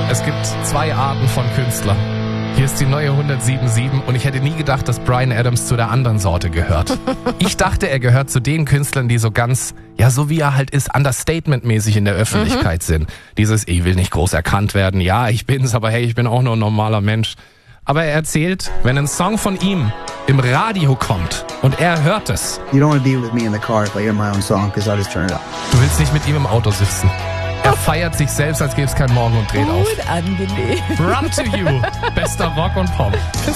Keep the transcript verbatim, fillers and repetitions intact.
Es gibt zwei Arten von Künstlern. Hier ist die neue hundertsieben Komma sieben und ich hätte nie gedacht, dass Bryan Adams zu der anderen Sorte gehört. Ich dachte, er gehört zu den Künstlern, die so ganz, ja so wie er halt ist, understatement-mäßig in der Öffentlichkeit mhm. sind. Dieses, ich will nicht groß erkannt werden, ja, ich bin's, aber hey, ich bin auch nur ein normaler Mensch. Aber er erzählt, wenn ein Song von ihm im Radio kommt und er hört es. You don't want to be with me in the car if I hear my own song, because I'll just turn it up. Du willst nicht mit ihm im Auto sitzen. Er feiert sich selbst, als gäbe es kein Morgen und dreht auf. Gut angenehm. Run to You. Bester Rock und Pop.